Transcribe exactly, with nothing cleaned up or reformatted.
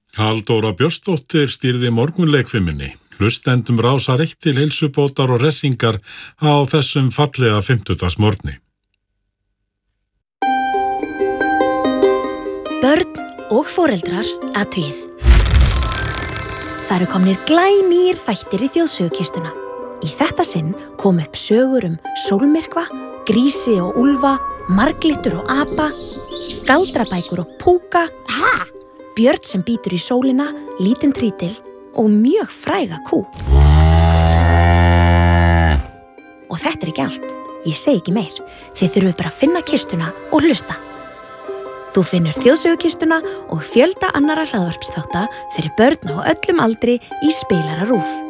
Halldóra Björnsdóttir stýrði morgunleikfimmunni. Hlustendum rásar eitt til heilsubótar og ressingar á þessum fallega fimmtudagsmorgni. Börn og foreldrar athugið. Það eru komnir glænýir þættir í þjóðsögukistuna. Í þetta sinn kom upp sögur um sólmyrkva, grísi og úlfa, marglyttur og apa, galdrabækur og púka, ha! Björn sem bítur í sólina, lítinn trítil og mjög fræga kú. Og þetta er ekki allt. Ég segi ekki meir. Þið þurfum bara að finna kistuna og hlusta. Þú finnur þjóðsögukistuna og fjölda annarra hlaðvarpsþátta fyrir börn á öllum aldri í Spilara RÚV.